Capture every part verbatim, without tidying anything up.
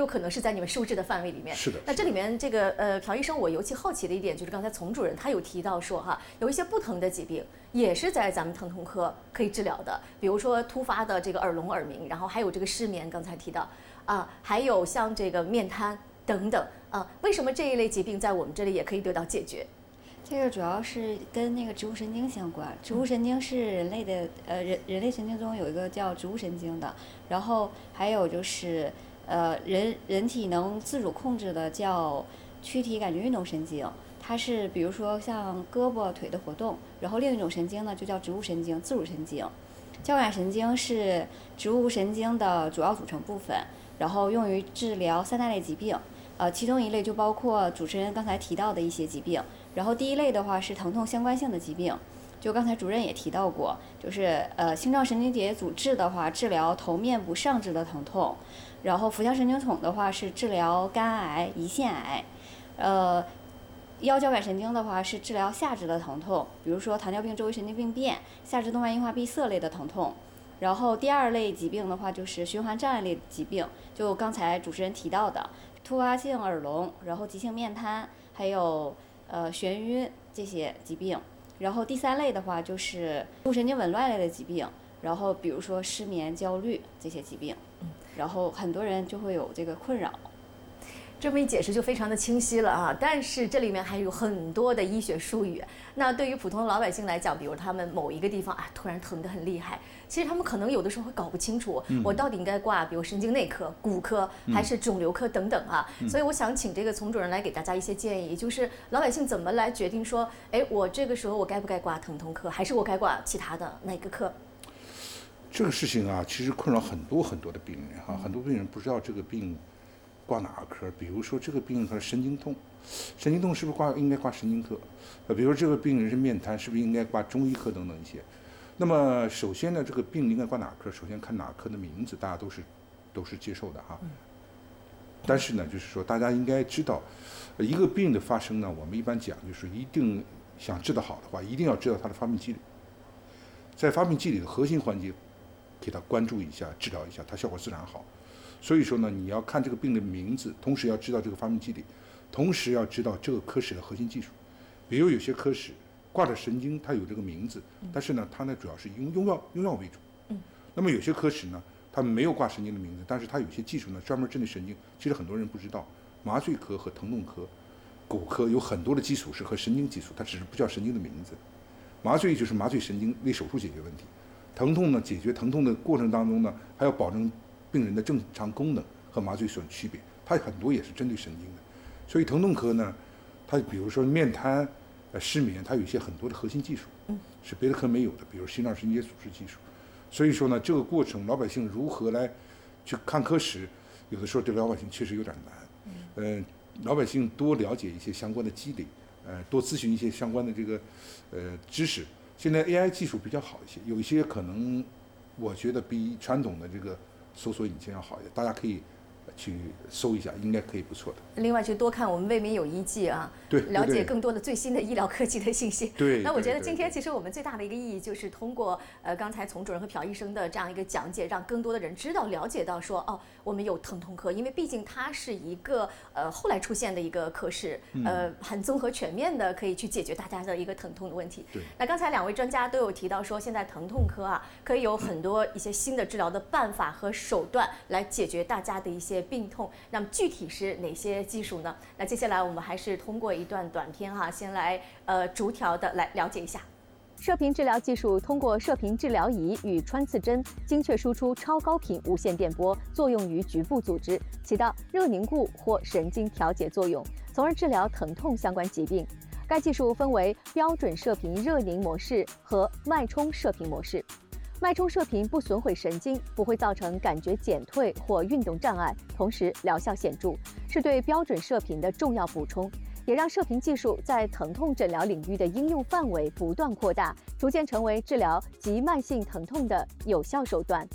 有可能是在你们收治的范围里面。 是的。 那这里面这个呃，朴医生，我尤其好奇的一点就是刚才丛主任他有提到说哈，有一些不同的疾病也是在咱们疼痛科可以治疗的，比如说突发的这个耳聋耳鸣，然后还有这个失眠，刚才提到啊，还有像这个面瘫等等啊，为什么这一类疾病在我们这里也可以得到解决？ 这个主要是跟那个植物神经相关。植物神经是人类的呃人人类神经中有一个叫植物神经的，然后还有就是呃人人体能自主控制的叫躯体感觉运动神经，它是比如说像胳膊腿的活动，然后另一种神经呢就叫植物神经、自主神经。交感神经是植物神经的主要组成部分，然后用于治疗三大类疾病，呃，其中一类就包括主持人刚才提到的一些疾病。然后第一类的话是疼痛相关性的疾病，就刚才主任也提到过，就是呃星状神经节阻滞的话，治疗头面部上肢的疼痛；然后腹腔神经丛的话是治疗肝癌、胰腺癌；呃，腰交感神经的话是治疗下肢的疼痛，比如说糖尿病周围神经病变、下肢动脉硬化闭塞类的疼痛。然后第二类疾病的话就是循环障碍类疾病，就刚才主持人提到的突发性耳聋，然后急性面瘫，还有呃眩晕这些疾病。然后第三类的话就是植物神经紊乱类的疾病，然后比如说失眠、焦虑这些疾病，然后很多人就会有这个困扰。 这么一解释就非常的清晰了啊！但是这里面还有很多的医学术语。那对于普通的老百姓来讲，比如他们某一个地方啊突然疼得很厉害，其实他们可能有的时候会搞不清楚，嗯、我到底应该挂比如神经内科、骨科还是肿瘤科等等啊。嗯、所以我想请这个丛主任来给大家一些建议，就是老百姓怎么来决定说，哎，我这个时候我该不该挂疼痛科，还是我该挂其他的哪个科？ 这个事情啊，其实困扰很多很多的病人哈、啊，很多病人不知道这个病挂哪个科，比如说这个病它是神经痛，神经痛是不是挂应该挂神经科？呃，比如说这个病人是面瘫，是不是应该挂中医科等等一些？那么首先呢，这个病应该挂哪科？首先看哪科的名字，大家都是都是接受的哈。但是呢，就是说大家应该知道，一个病的发生呢，我们一般讲就是一定想治得好的话，一定要知道它的发病机理，在发病机理的核心环节，给它关注一下，治疗一下，它效果自然好。所以说呢，你要看这个病的名字，同时要知道这个发病机理，同时要知道这个科室的核心技术。比如有些科室挂着神经，它有这个名字，但是呢，它呢主要是用用药用药为主。嗯。那么有些科室呢，它没有挂神经的名字，但是它有些技术呢专门针对神经。其实很多人不知道，麻醉科和疼痛科、骨科有很多的基础是和神经基础，它只是不叫神经的名字。麻醉就是麻醉神经，为手术解决问题；疼痛呢，解决疼痛的过程当中呢，还要保证病人的正常功能，和麻醉所有区别，它很多也是针对神经的。所以疼痛科呢，它比如说面瘫、呃失眠，它有一些很多的核心技术，是别的科没有的，比如心脏神经节组织技术。所以说呢，这个过程老百姓如何来去看科室，有的时候对老百姓确实有点难。嗯、呃，老百姓多了解一些相关的机理，呃，多咨询一些相关的这个呃知识。现在 A I 技术比较好一些，有一些可能我觉得比传统的这个搜索引擎要好一点，大家可以去搜一下，应该可以不错的。 另外，去多看我们为民有医记啊， 对， 了解更多的最新的医疗科技的信息。 对， 那我觉得今天其实我们最大的一个意义就是通过呃刚才丛主任和朴医生的这样一个讲解，让更多的人知道、了解到说哦，我们有疼痛科，因为毕竟它是一个呃后来出现的一个科室，呃很综合全面的，可以去解决大家的一个疼痛的问题。 对。 那刚才两位专家都有提到说，现在疼痛科啊可以有很多一些新的治疗的办法和手段来解决大家的一些病痛。那么具体是哪些技术呢？那接下来我们还是通过一段短片哈、啊，先来呃逐条的来了解一下。射频治疗技术通过射频治疗仪与穿刺针精确输出超高频无线电波，作用于局部组织，起到热凝固或神经调节作用，从而治疗疼痛相关疾病。该技术分为标准射频热凝模式和脉冲射频模式。脉冲射频不损毁神经，不会造成感觉减退或运动障碍，同时疗效显著，是对标准射频的重要补充，也让射频技术在疼痛诊疗领域的应用范围不断扩大，逐渐成为治疗急慢性疼痛的有效手段。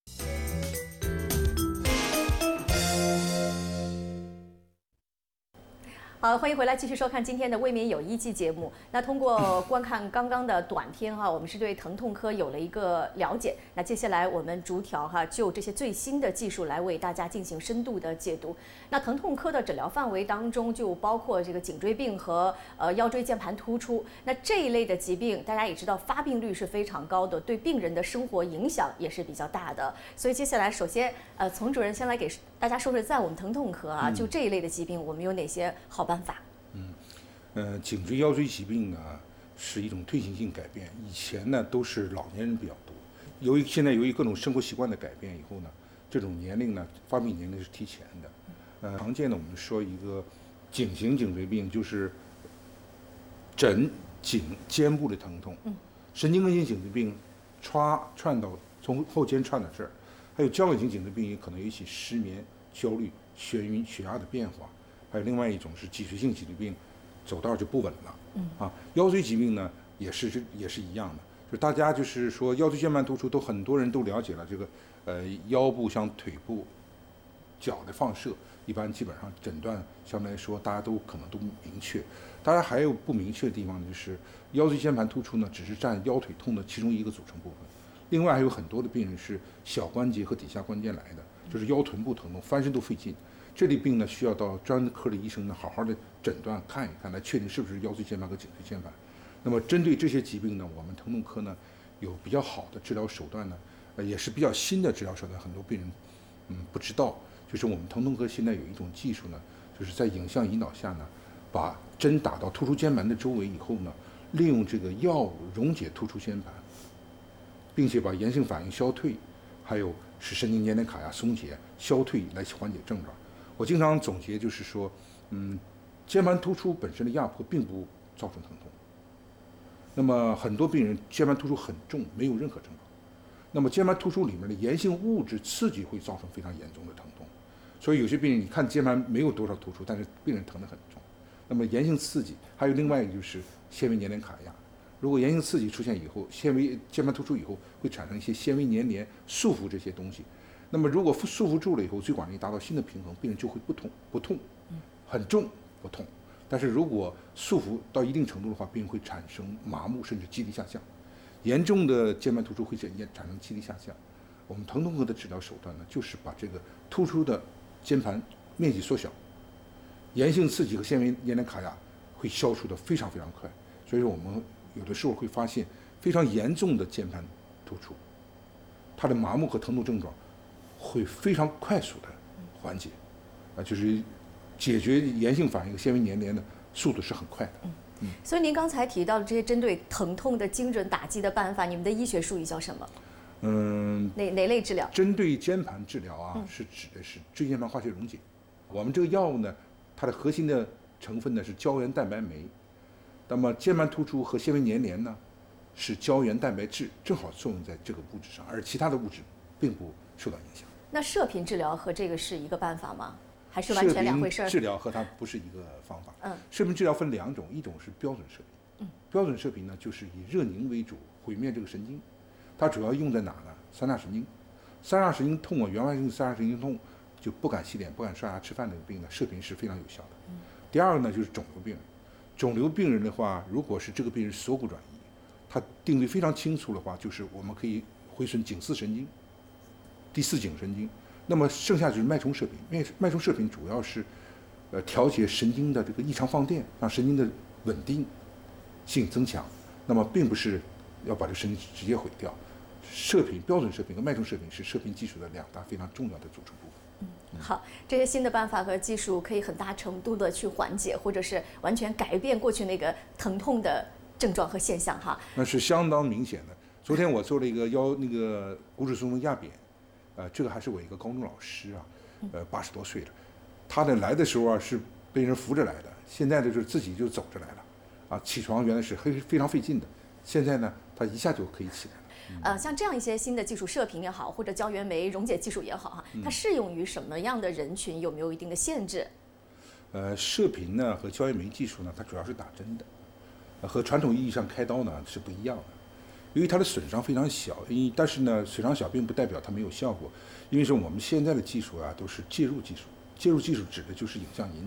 好好，欢迎回来，继续收看今天的《为民有医记》节目。那通过观看刚刚的短片哈，我们是对疼痛科有了一个了解。那接下来我们逐条哈，就这些最新的技术来为大家进行深度的解读。那疼痛科的诊疗范围当中就包括这个颈椎病和呃腰椎间盘突出。那这一类的疾病，大家也知道发病率是非常高的，对病人的生活影响也是比较大的。所以接下来，首先呃，丛主任先来给大家说说，在我们疼痛科啊，就这一类的疾病，我们有哪些好办法？ 嗯，呃，颈椎腰椎疾病呢是一种退行性改变，以前呢都是老年人比较多，由于现在由于各种生活习惯的改变以后呢，这种年龄呢发病年龄是提前的。呃，常见的我们说一个颈型颈椎病，就是枕颈肩部的疼痛，神经根性颈椎病歘串到从后肩串到这儿，还有交感型颈椎病也可能引起失眠、焦虑、眩晕、血压的变化。还有另外一种是脊髓性脊椎病，走道就不稳了。嗯啊，腰椎疾病呢也是这也是一样的，就大家就是说腰椎间盘突出都很多人都了解了这个呃腰部向腿部脚的放射，一般基本上诊断相对来说大家都可能都明确。当然还有不明确的地方，就是腰椎间盘突出呢只是占腰腿痛的其中一个组成部分，另外还有很多的病人是小关节和底下关节来的，就是腰臀部疼痛，翻身都费劲。这类病呢，需要到专科的医生呢好好的诊断看一看，来确定是不是腰椎间盘和颈椎间盘。那么针对这些疾病呢，我们疼痛科呢有比较好的治疗手段呢，呃也是比较新的治疗手段，很多病人嗯不知道，就是我们疼痛科现在有一种技术呢，就是在影像引导下呢，把针打到突出间盘的周围以后呢，利用这个药物溶解突出间盘，并且把炎性反应消退，还有使神经节点卡压松解消退来缓解症状。我经常总结就是说，嗯，间盘突出本身的压迫并不造成疼痛。那么很多病人间盘突出很重，没有任何症状。那么间盘突出里面的炎性物质刺激会造成非常严重的疼痛。所以有些病人你看间盘没有多少突出，但是病人疼得很重。那么炎性刺激还有另外一个就是纤维粘连卡压。如果炎性刺激出现以后，纤维间盘突出以后会产生一些纤维粘连束缚这些东西。那么如果束缚住了以后，椎管力达到新的平衡，病人就会不痛不痛，很重不痛。但是如果束缚到一定程度的话，病人会产生麻木甚至肌力下降。严重的间盘突出会产产生肌力下降。我们疼痛科的治疗手段呢，就是把这个突出的间盘面积缩小，炎性刺激和纤维粘连卡压会消除的非常非常快。所以说我们有的时候会发现非常严重的间盘突出，它的麻木和疼痛症状会非常快速的缓解，啊，就是解决炎性反应和纤维粘连的速度是很快的。嗯嗯。所以您刚才提到的这些针对疼痛的精准打击的办法，你们的医学术语叫什么？ 嗯， 哪哪类治疗？ 针对间盘治疗啊，嗯、是指的是椎间盘化学溶解。我们这个药物呢，它的核心的成分呢是胶原蛋白酶，那么间盘突出和纤维粘连呢是胶原蛋白质，正好作用在这个物质上，而其他的物质并不受到影响。 那射频治疗和这个是一个办法吗？还是完全两回事？ 射频治疗和它不是一个方法。嗯，射频治疗分两种，一种是标准射频。嗯，标准射频呢，就是以热凝为主，毁灭这个神经。它主要用在哪呢？三叉神经。三叉神经痛啊，原发性三叉神经痛，就不敢洗脸、不敢刷牙、吃饭的病呢，射频是非常有效的。嗯。第二个呢，就是肿瘤病人。肿瘤病人的话，如果是这个病人锁骨转移，它定位非常清楚的话，就是我们可以毁损颈四神经。第四颈神经，那么剩下就是脉冲射频。脉脉冲射频主要是，呃，调节神经的这个异常放电，让神经的稳定性增强。那么并不是要把这个神经直接毁掉。射频、标准射频和脉冲射频是射频技术的两大非常重要的组成部分。 嗯，好，这些新的办法和技术可以很大程度的去缓解，或者是完全改变过去那个疼痛的症状和现象哈。 那是相当明显的。昨天我做了一个腰那个骨质疏松压扁。呃，这个还是我一个高中老师啊，呃，八十多岁了，他呢来的时候啊是被人扶着来的，现在呢就是自己就走着来了，啊，起床原来是非非常费劲的，现在呢他一下就可以起来了。 嗯、呃，像这样一些新的技术，射频也好，或者胶原酶溶解技术也好哈，它适用于什么样的人群？有没有一定的限制？ 呃，射频呢和胶原酶技术呢，它主要是打针的，呃、和传统意义上开刀呢是不一样的。由于它的损伤非常小，因但是呢，损伤小并不代表它没有效果，因为是我们现在的技术啊都是介入技术，介入技术指的就是影像引导，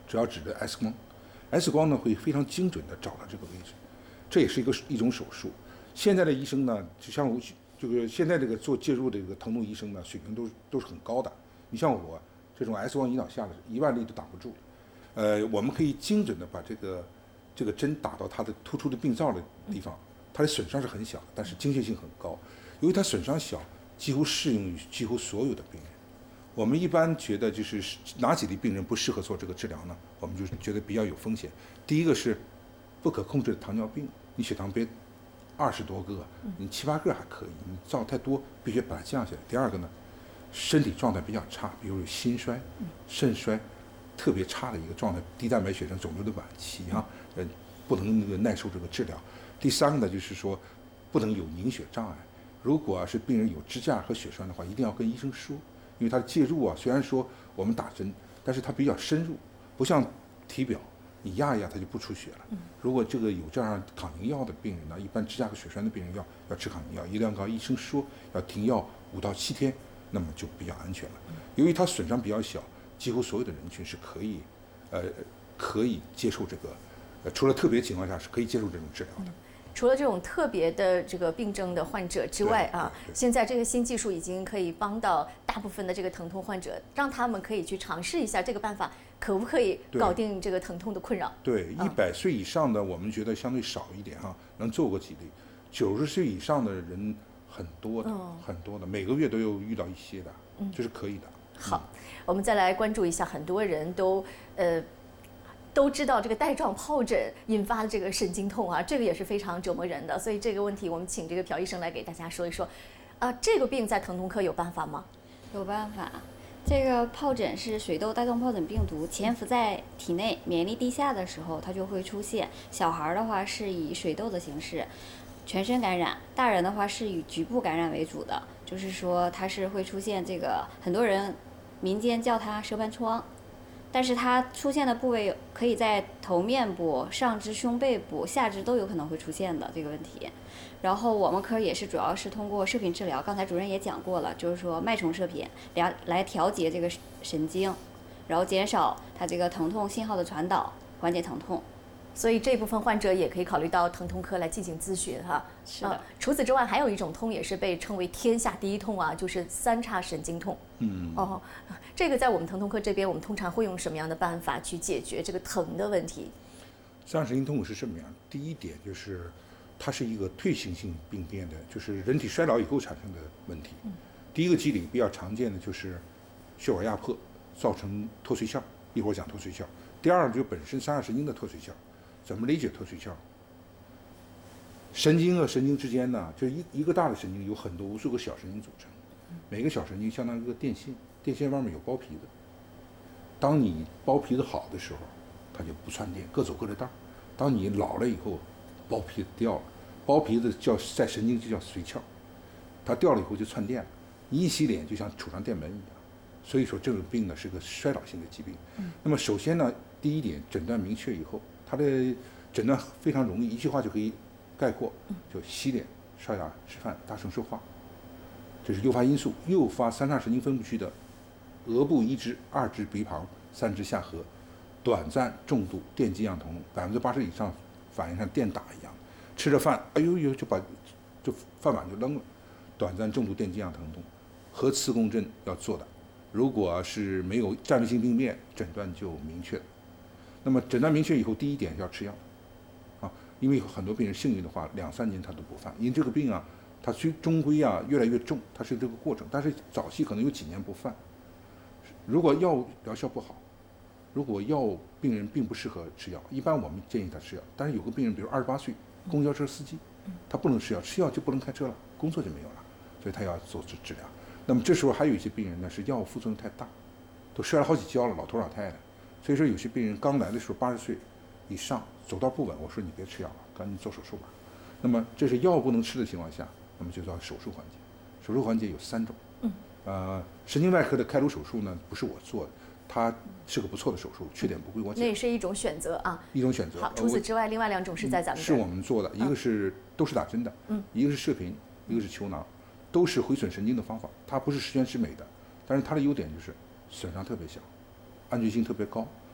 主要指的 X 光，X 光呢会非常精准的找到这个位置，这也是一个一种手术。现在的医生呢，就像我这个现在这个做介入的这个疼痛医生呢，水平都都是很高的。你像我这种 X 光引导下的，一万例都挡不住。呃，我们可以精准的把这个这个针打到它的突出的病灶的地方，它的损伤是很小的，但是精确性很高。由于它损伤小，几乎适用于几乎所有的病人。我们一般觉得就是哪几类病人不适合做这个治疗呢？我们就觉得比较有风险。第一个是不可控制的糖尿病，你血糖别二十多个，你七八个还可以，你造太多必须把它降下来。第二个呢，身体状态比较差，比如有心衰、肾衰，特别差的一个状态，低蛋白血症肿瘤的晚期啊，呃，不能那个耐受这个治疗。第三个呢，就是说不能有凝血障碍。如果啊是病人有支架和血栓的话，一定要跟医生说，因为他的介入啊，虽然说我们打针，但是它比较深入，不像体表，你压一压它就不出血了。如果这个有这样抗凝药的病人呢，一般支架和血栓的病人要要吃抗凝药，一定要跟医生说要停药五到七天，那么就比较安全了。由于它损伤比较小，几乎所有的人群是可以，呃，可以接受这个，呃，除了特别情况下是可以接受这种治疗的。 除了这种特别的这个病症的患者之外啊，现在这个新技术已经可以帮到大部分的这个疼痛患者，让他们可以去尝试一下这个办法，可不可以搞定这个疼痛的困扰？ 对，一百岁以上的我们觉得相对少一点哈，能做过几例。九十岁以上的人很多的， 哦、 很多的，每个月都有遇到一些的，这是可以的。 好，我们再来关注一下，很多人都呃。都知道这个带状疱疹引发的这个神经痛啊，这个也是非常折磨人的。所以这个问题，我们请这个朴医生来给大家说一说。啊，这个病在疼痛科有办法吗？ 有办法。这个疱疹是水痘带状疱疹病毒潜伏在体内，免疫力低下的时候，它就会出现。小孩的话是以水痘的形式，全身感染；大人的话是以局部感染为主的，就是说它是会出现这个，很多人民间叫它蛇盘疮。但是它出现的部位可以在头面部、上肢、胸背部、下肢都有可能会出现的这个问题。然后我们科也是主要是通过射频治疗，刚才主任也讲过了，就是说脉冲射频来来调节这个神经，然后减少它这个疼痛信号的传导，缓解疼痛。 所以这部分患者也可以考虑到疼痛科来进行咨询哈。 是的、呃。 除此之外，还有一种痛也是被称为天下第一痛啊，就是三叉神经痛。 嗯。 哦，这个在我们疼痛科这边，我们通常会用什么样的办法去解决这个疼的问题？ 三叉神经痛是什么样？第一点就是，它是一个退行性病变的，就是人体衰老以后产生的问题。嗯。第一个机理比较常见的就是血管压迫造成脱髓鞘，一会儿讲脱髓鞘。第二就本身三叉神经的脱髓鞘。怎么理解脱髓鞘？神经和神经之间呢，就一一个大的神经有很多无数个小神经组成，每个小神经相当于一个电线，电线外面有包皮子。当你包皮子好的时候，它就不串电，各走各的道。当你老了以后，包皮子掉了，包皮子叫在神经就叫髓鞘，它掉了以后就串电了。你一洗脸就像杵上电门一样。所以说这种病呢是个衰老性的疾病。那么首先呢，第一点诊断明确以后。它的诊断非常容易，一句话就可以概括，就洗脸、刷牙、吃饭、大声说话，这是诱发因素。诱发三叉神经分布区的额部一支、二支鼻泡、三支下颌，短暂重度电击样疼痛，百分之八十以上反应像电打一样，吃着饭，哎呦呦就把就饭碗就扔了，短暂重度电击样疼痛，核磁共振要做的，如果是没有占位性病变，诊断就明确了。那么诊断明确以后，第一点要吃药，啊，因为很多病人幸运的话，两三年他都不犯，因为这个病啊，它终终归啊越来越重，它是这个过程，但是早期可能有几年不犯。如果药疗效不好，如果药病人并不适合吃药，一般我们建议他吃药。但是有个病人，比如二十八岁，公交车司机，他不能吃药，吃药就不能开车了，工作就没有了，所以他要做治治疗。那么这时候还有一些病人呢，是药物副作用太大，都摔了好几跤了，老头老太太。所以说有些病人刚来的时候八十岁以上走道不稳，我说你别吃药了，赶紧做手术吧。那么这是药不能吃的情况下，那么就到手术环节。手术环节有三种， 嗯， 呃，神经外科的开颅手术呢不是我做的，它是个不错的手术，缺点不归我讲。 那是一种选择啊， 一种选择。 好，除此之外，另外两种是在咱们是我们做的，一个是都是打针的， 嗯， 一个是射频，一个是球囊，都是毁损神经的方法，它不是十全十美的，但是它的优点就是损伤特别小。安全性特别高，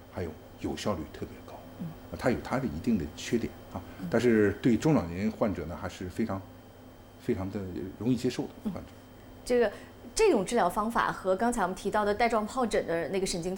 还有有效率特别高。嗯，它有它的一定的缺点啊，但是对中老年患者呢，还是非常非常的容易接受的患者。 这个这种治疗方法和刚才我们提到的带状疱疹的那个神经